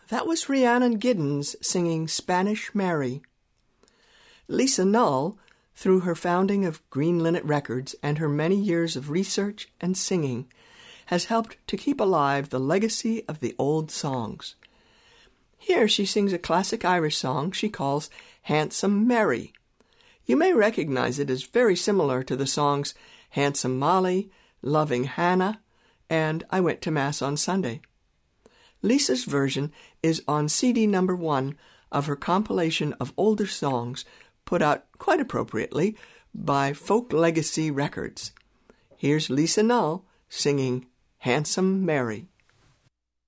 That was Rhiannon Giddens singing Spanish Mary. Lisa Null, through her founding of Green Linnet Records and her many years of research and singing, has helped to keep alive the legacy of the old songs. Here she sings a classic Irish song she calls Handsome Mary. You may recognize it as very similar to the songs Handsome Molly, Loving Hannah, and I Went to Mass on Sunday. Lisa's version is on CD number 1 of her compilation of older songs put out quite appropriately by Folk Legacy Records. Here's Lisa Null singing Handsome Mary.